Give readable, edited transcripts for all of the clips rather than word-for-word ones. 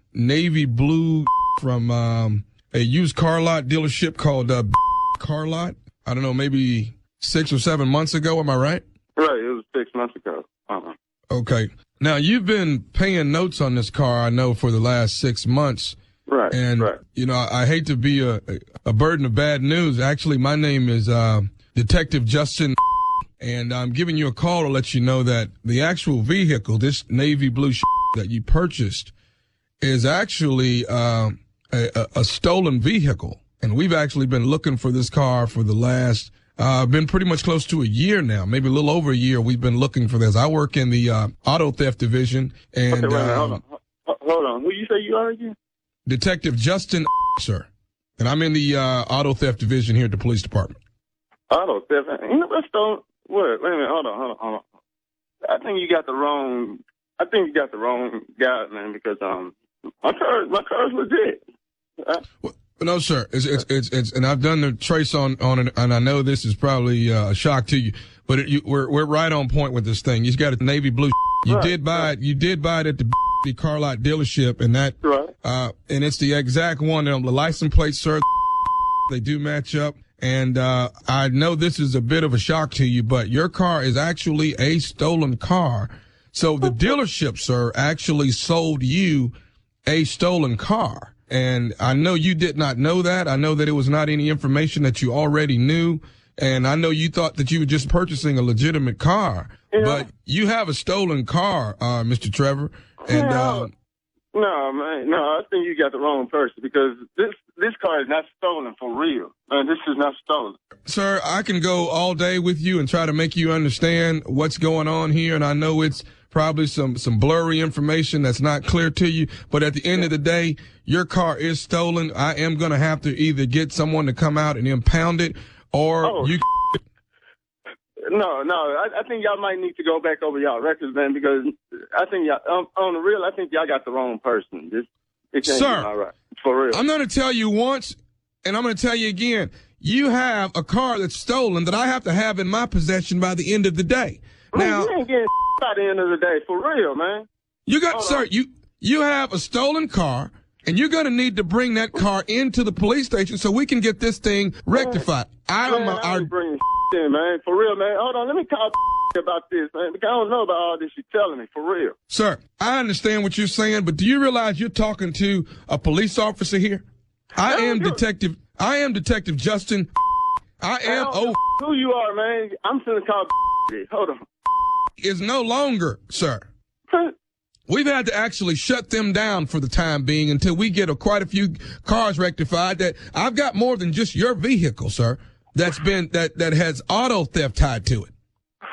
navy blue from a used car lot dealership called Car Lot. I don't know, maybe 6 or 7 months ago. Am I right? Right. It was 6 months ago. Okay. Now, you've been paying notes on this car, I know, for the last 6 months. Right. And, right. you know, I hate to be a burden of bad news. Actually, my name is Detective Justin, and I'm giving you a call to let you know that the actual vehicle, this navy blue that you purchased, is actually a stolen vehicle. And we've actually been looking for this car for the last, been pretty much close to a year now, maybe a little over a year. We've been looking for this. I work in the auto theft division. And okay, wait, hold on. Who you say you are again? Detective Justin, sir. And I'm in the auto theft division here at the police department. Auto theft? You know, that's stolen. What? Wait a minute. Hold on. I think you got the wrong guy, man, because my car's legit. Well, no, sir. It's and I've done the trace on it, and I know this is probably a shock to you, but we're right on point with this thing. You've got a navy blue. You right, did buy it. You did buy it at the car lot dealership, and that right. And it's the exact one. The license plate, sir, they do match up. And I know this is a bit of a shock to you, but your car is actually a stolen car. So the dealership, sir, actually sold you a stolen car. And I know you did not know that. I know that it was not any information that you already knew. And I know you thought that you were just purchasing a legitimate car. Yeah. But you have a stolen car, Mr. Trevor. And no, man. No, I think you got the wrong person, because this car is not stolen for real. Man, this is not stolen. Sir, I can go all day with you and try to make you understand what's going on here. And I know it's probably some blurry information that's not clear to you. But at the end of the day, your car is stolen. I am going to have to either get someone to come out and impound it, or you. No, I think y'all might need to go back over y'all records, man, because I think y'all, on the real, I think y'all got the wrong person. It can't be all right. For real. I'm going to tell you once, and I'm going to tell you again. You have a car that's stolen that I have to have in my possession by the end of the day. Man, Now, you ain't getting by the end of the day, for real, man. You got, sir, you have a stolen car, and you're going to need to bring that car into the police station so we can get this thing rectified. I ain't bringing in, man. For real, man. Hold on, let me call about this, man, because I don't know about all this you're telling me, for real. Sir, I understand what you're saying, but do you realize you're talking to a police officer here? I am Detective Justin. Who you are, man? I'm finna call. Hold on. Is no longer, sir. We've had to actually shut them down for the time being until we get quite a few cars rectified. That I've got more than just your vehicle, sir. That has auto theft tied to it.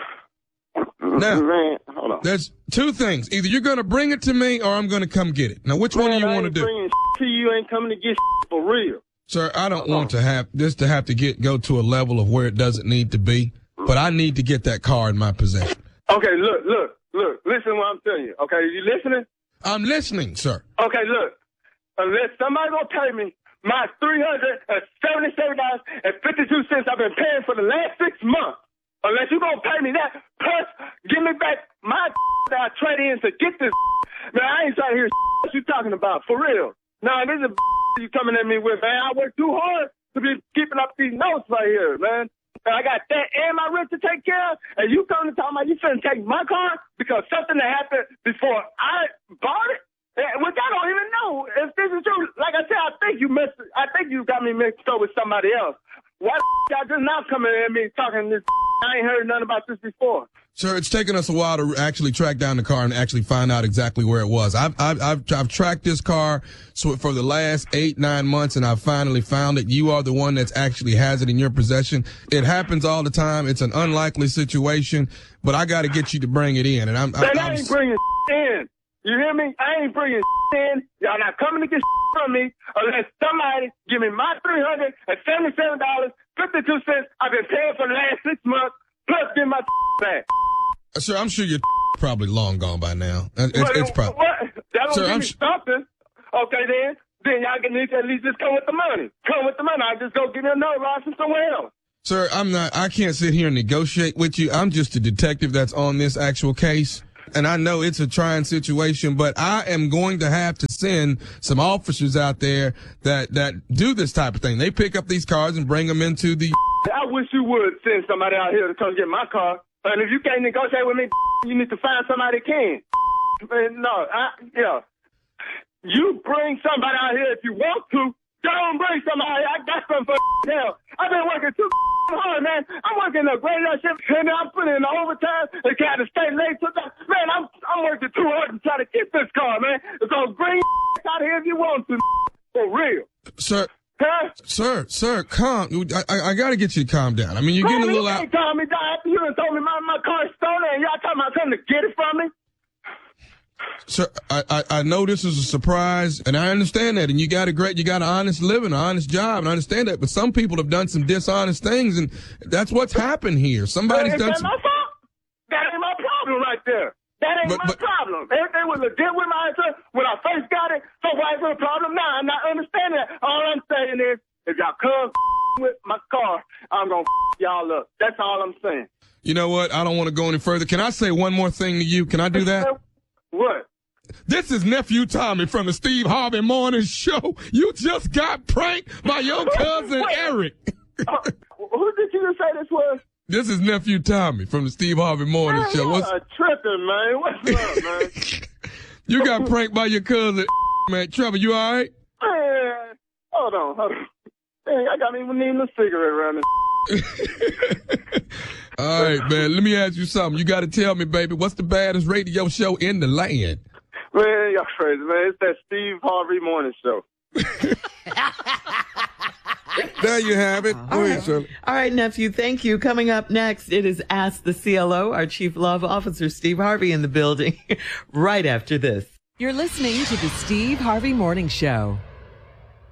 Now, man, hold on. There's two things. Either you're going to bring it to me or I'm going to come get it. Now, which one do you want to do? Bringing to you, ain't coming to get for real. Sir, I don't want to have this to have to go to a level of where it doesn't need to be, but I need to get that car in my possession. Okay, look. Listen to what I'm telling you. Okay, you listening? I'm listening, sir. Okay, look. Unless somebody gonna pay me my $377.52 I've been paying for the last 6 months. Unless you gonna pay me that, plus give me back my that I trade in to get this. Man, I ain't trying to hear what you talking about, for real. Nah, this is you coming at me with, man. I work too hard to be keeping up these notes right here, man. And I got that and my rent to take care of, and you coming to talk about you finna take my car because something that happened before I bought it? Which I don't even know if this is true. Like I said, I think you got me mixed up with somebody else. Why y'all just now coming at me talking this? I ain't heard nothing about this before. Sir, it's taken us a while to actually track down the car and actually find out exactly where it was. I've tracked this car for the last 8-9 months, and I finally found it. You are the one that actually has it in your possession. It happens all the time. It's an unlikely situation, but I got to get you to bring it in. And I ain't bringing in. You hear me? I ain't bringing in. Y'all not coming to get from me unless somebody give me my $377.52 I've been paying for the last 6 months, plus get my back. Sir, I'm sure you're probably long gone by now. It's probably. That don't give me something. Okay, then y'all can need to at least just come with the money. I'll just go get me another license somewhere else. Sir, I can't sit here and negotiate with you. I'm just a detective that's on this actual case. And I know it's a trying situation, but I am going to have to send some officers out there that do this type of thing. They pick up these cars and bring them into the... I wish you would send somebody out here to come get my car. And if you can't negotiate with me, you need to find somebody that can. Man, no, you bring somebody out here if you want to. Don't bring somebody. I got something for hell. I've been working too hard, man. I'm working a graveyard shift, and I'm putting in the overtime. They got to stay late. Man, I'm working too hard to try to get this car, man. So bring out here if you want to, for real. Sir. Huh? Sir, calm. I got to get you to calm down. I mean, you're getting a little out. Calm me down. After you done told me my car's stolen, and y'all talking about coming to get it from me? Sir, I know this is a surprise, and I understand that, and you got an honest living, an honest job, and I understand that, but some people have done some dishonest things, and that's what's happened here. Somebody's done some... my fault? That ain't my problem right there. That ain't my problem. Everything was legit with my answer when I first got it, so why is it a problem now? I'm not understanding that. All I'm saying is, if y'all come with my car, I'm going to y'all up. That's all I'm saying. You know what? I don't want to go any further. Can I say one more thing to you? Can I do that? What? This is Nephew Tommy from the Steve Harvey Morning Show. You just got pranked by your cousin Eric. Who did you say this was? This is Nephew Tommy from the Steve Harvey Morning Show. What's tripping, man? What's up, man? You got pranked by your cousin, man. Trevor, you all right? Man, hold on. Dang, I got even need a cigarette around this. All right, man. Let me ask you something. You got to tell me, baby, what's the baddest radio show in the land? Man, y'all crazy, man. It's that Steve Harvey Morning Show. There you have it. Go ahead, Shirley. All right, nephew. Thank you. Coming up next, it is Ask the CLO, our Chief Love Officer, Steve Harvey, in the building right after this. You're listening to the Steve Harvey Morning Show.